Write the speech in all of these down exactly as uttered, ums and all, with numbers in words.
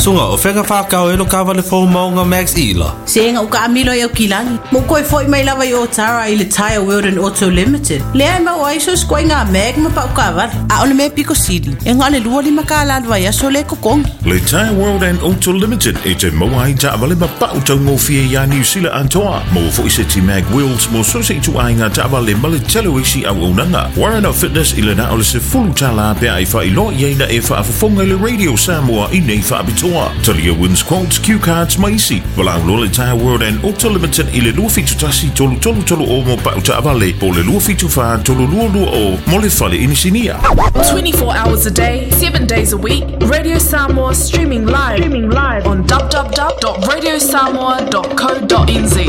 Sunga o whenga whakau e lo kawa le fo maunga Max Ela. Senga o ka amilo e o kilangi. Mo koe foi mai lava i o Tara i le Tire World and Auto Limited. Lea ma o aiso skoi ngā meg ma pa o kawa. A ole me piko sili. E ngā le lua li maka aladwa ia so le kokongi. Le Tire World and Auto Limited e te moa i ta avale ma pa o tau ngofie ia New Zealand antoa. Mo fo i se ti mag wheels mo so se tu ai ngā ta avale ma le telo isi au unanga. Warren Fitness i le na o le se fulu tala pe ai fa i lo i eina e fa afafonga le Radio Samoa i nei fa abitoa. Talia wins quotes, cue cards, maisi. Wala au le Tire World and Auto Limited i le lua fitu tasi tolu tolu tolu o mo pa uta avale po le lua fitu fa tolu lua lua o mo le fale inisinia. twenty-four hours a day, seven days a week. Radio Samoa streaming live, streaming live on w w w dot radio samoa dot co dot n z.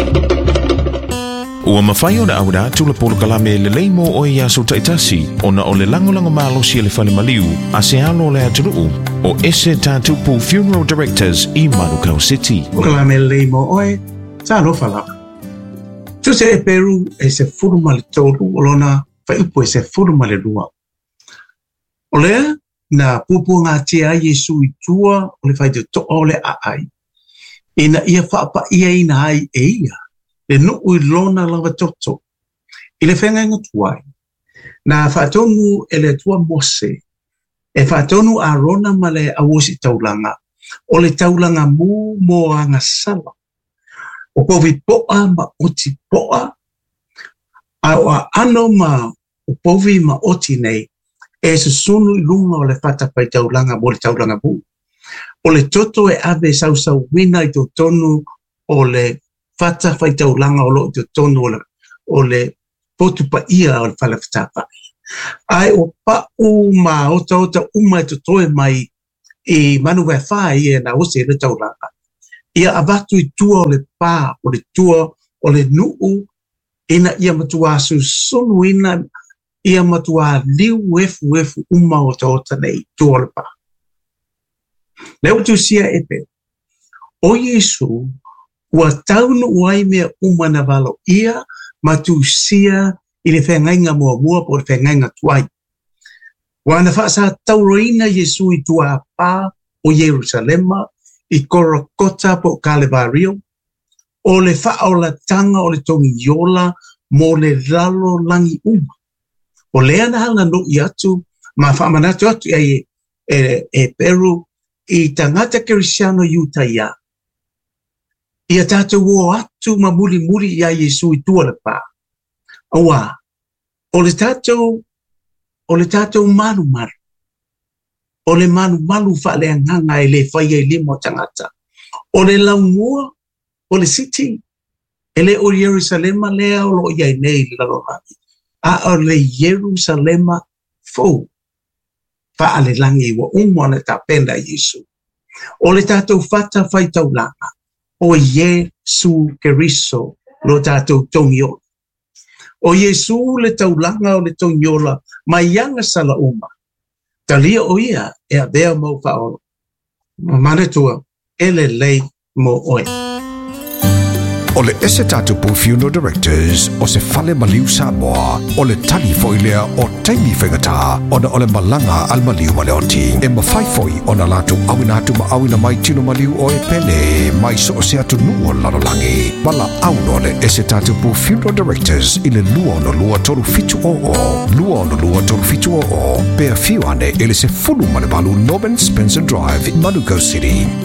Ua mawhai o na aura tula polo kalame le leimo o ia so taitasi o na o le langolanga malo si le whale maliu a se alo le atunuu o ese tātupu Funeral Directors i Manukau City. O kalame le leimo oe, tā no whala. Tu se e Peru e se furu male tolu o lona whai upo e se furu male rua. O lea, na pupu ngā tia Yesu i tua o le whai te to o le a ai. E na ia whaapa ia i na ai e ia. Le no ui lona lava toto. I le whenga inga tuai. Na whaatonu e le tua Mose. E whaatonu a rona ma le awosi taulanga. O le taulanga mu mo anga sala. O povi poa ma oti poa. A o ano ma o povi ma oti nei. E se sunu i lunga o le whatapai taulanga mo le taulanga mu. O le toto e ave sau sau wina i to tonu o le fata fai taulanga o lo te tonu o le, o le potu pa ia o le whala whatapa. Ai o pa u ma ota ota uma e totoe mai i manu wai whai e na ose e le taulanga. Ia avatu i tua o le pā, o le tua o le nuu, ina ia matua su sonu ina ia matua liu efu efu uma o ta ota nei tua o le pā. Leo tu sia epe. O Yesu, ua taunu uai mea umana valo ia, ma tu sia i le whengainga mua mua po le whengainga tuai. Wana whaasa tauroina Yesu i tua pā o Jerusalema, i Korokota po Kalevario, o le whaola tanga o le tongi yola, mo le lalo langi uma. O lea na hanga no i atu, ma whaamanatu atu e, e, e Peru, i tangata Kirisiano Utah. Ia tātou o atu ma muri muri ia Yesu i tua le pā. Awa, o le tātou, o le tātou maru maru. O le manu malu whale anganga e le whaia i limo tangata. O le laumua, o le city, e le o Jerusalema lea o lo iai nei lalolani. A o le Jerusalema fau. Whaale langi wa umwana ta penda Yesu. O le tātou whata whai taulanga. O Yesu Keriso lo tātou tongiola. O Yesu le taulanga o le tongiola mai yanga sala uma. Talia o ia e a bea mo whaolo. Manatua ele lei mo oe. O le ese tātupu Funeral Directors o se whale maliu Samoa o le tali foilea o taimi whengata o na o le malanga al maliu maleoti. E mawhaifoi o na latu awina atu ma awina mai tino maliu o e pene mai so o se atu nuo lalolangi. Wala auno le ese tātupu Funeral Directors i le lua no lua toru fitu o o. Lua no lua toru fitu o o. Pea fiu ane ele se fulu malebalu Norman Spencer Drive in Manukau City.